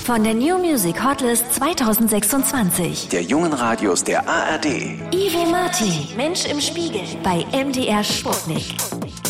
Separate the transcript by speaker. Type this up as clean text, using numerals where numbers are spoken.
Speaker 1: von der New Music Hotlist 2026.
Speaker 2: Der jungen Radios der ARD.
Speaker 1: Ivo Marti, Mensch im Spiegel bei MDR Sputnik.